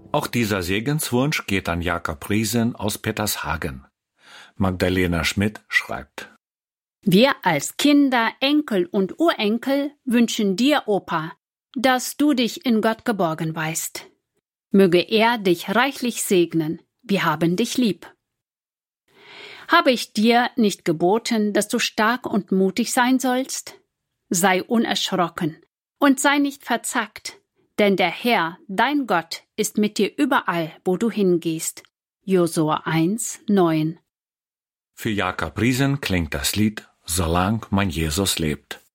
Auch dieser Segenswunsch geht an Jakob Riesen aus Petershagen. Magdalena Schmidt schreibt: Wir als Kinder, Enkel und Urenkel wünschen dir, Opa, dass du dich in Gott geborgen weißt. Möge er dich reichlich segnen. Wir haben dich lieb. Habe ich dir nicht geboten, dass du stark und mutig sein sollst? Sei unerschrocken und sei nicht verzagt, denn der Herr, dein Gott, ist mit dir überall, wo du hingehst. Josua 1,9. Für Jakob Riesen klingt das Lied »Solang mein Jesus lebt«.